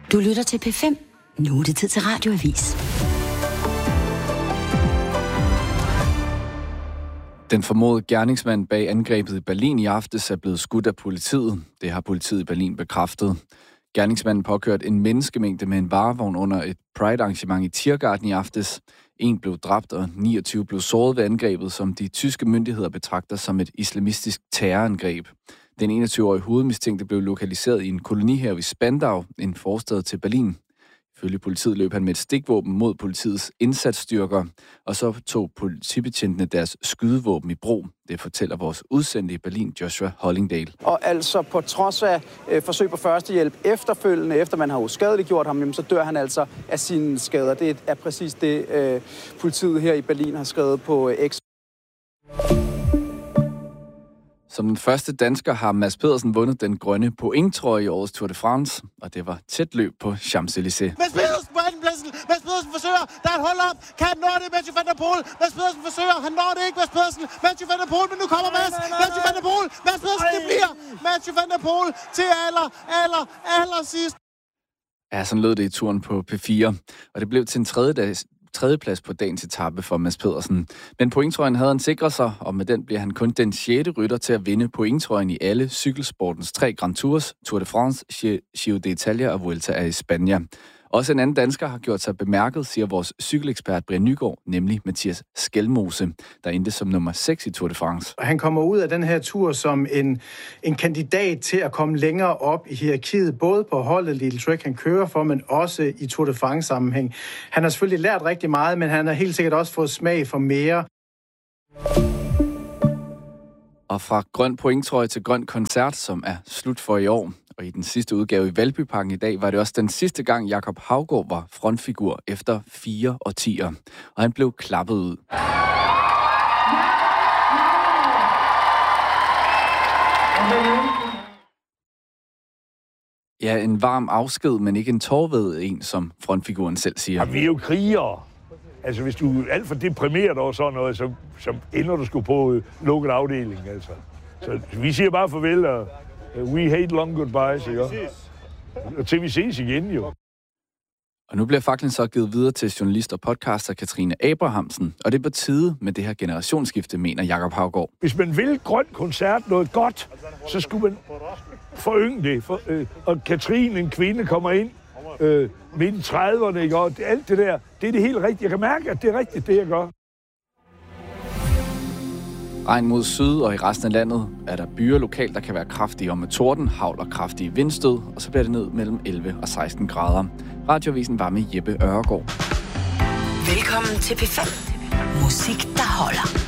Du lytter til P5. Nu er det tid til Radioavis. Den formodede gerningsmand bag angrebet i Berlin i aftes er blevet skudt af politiet. Det har politiet i Berlin bekræftet. Gerningsmanden påkørte en menneskemængde med en varevogn under et Pride-arrangement i Tiergarten i aftes. En blev dræbt, og 29 blev såret ved angrebet, som de tyske myndigheder betragter som et islamistisk terrorangreb. Den 21-årige hovedmistænkte blev lokaliseret i en kolonihave i Spandau, en forstad til Berlin. Ifølge politiet løb han med et stikvåben mod politiets indsatsstyrker, og så tog politibetjentene deres skydevåben i brug. Det fortæller vores udsendte i Berlin, Joshua Hollingdale. Og altså på trods af forsøg på førstehjælp efterfølgende, efter man har uskadeliggjort ham, så dør han altså af sine skader. Det er præcis det, politiet her i Berlin har skrevet på X. Som den første dansker har Mads Pedersen vundet den grønne pointtrøje i årets Tour de France, og det var tæt løb på Champs-Élysées. Mads Pedersen på andenpladsen. Mads Pedersen forsøger. Der er et hold op. Kan han nå det? Mathieu van der Poel. Mads Pedersen forsøger. Han når det ikke. Mads Pedersen. Mathieu van der Poel. Men nu kommer Mads. Mathieu van der Poel. Mads Pedersen. Det bliver Mathieu van der Poel til aller sidst. Ja, sådan lød det i turen på P4, og det blev til en tredjeplads på dagens etape for Mads Pedersen. Men pointtrøjen havde han sikret sig, og med den bliver han kun den 6. rytter til at vinde pointtrøjen i alle cykelsportens 3 Grand Tours, Tour de France, Giro d'Italia og Vuelta a España. Også en anden dansker har gjort sig bemærket, siger vores cykelekspert Brian Nygaard, nemlig Mathias Skelmose, der endte som nummer 6 i Tour de France. Han kommer ud af den her tur som en kandidat til at komme længere op i hierarkiet, både på holdet Lidl Trek, han kører for, men også i Tour de France-sammenhæng. Han har selvfølgelig lært rigtig meget, men han har helt sikkert også fået smag for mere. Og fra grøn pointtrøje til grøn koncert, som er slut for i år. Og i den sidste udgave i Valbyparken i dag, var det også den sidste gang, Jakob Haugaard var frontfigur efter 4 årtier. Og han blev klappet ud. Ja, en varm afsked, men ikke en tårved en, som frontfiguren selv siger. Ja, vi er jo krigere. Altså, hvis du er alt for deprimeret over sådan noget, så ender du sgu på lukket afdeling, altså. Så vi siger bare farvel, og we hate long goodbyes, ikke? Og til vi ses igen, jo. Og nu bliver faklen så givet videre til journalist og podcaster Katrine Abrahamsen, og det er på tide med det her generationsskifte, mener Jakob Haugaard. Hvis man vil grøn koncert noget godt, så skulle man forynge det. Og Katrine, en kvinde, kommer ind midt i 30'erne, ikke? Og alt det der, det er det helt rigtige. Jeg kan mærke, at det er rigtigt, det jeg gør. Regn mod syd, og i resten af landet er der byer lokalt, der kan være kraftige og med torden, hagl og kraftige vindstød, og så bliver det ned mellem 11 og 16 grader. Radioavisen var med Jeppe Øregaard. Velkommen til P5. Musik, der holder.